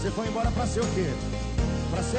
Você foi embora pra ser o quê? Pra ser